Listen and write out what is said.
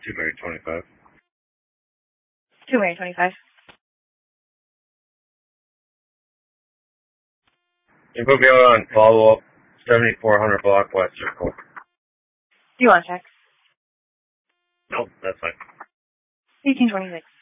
2 Mary 25. 2 Mary 25. You put me on follow-up 7400 block West Circle. Do you want to check? Nope, that's fine. 1826.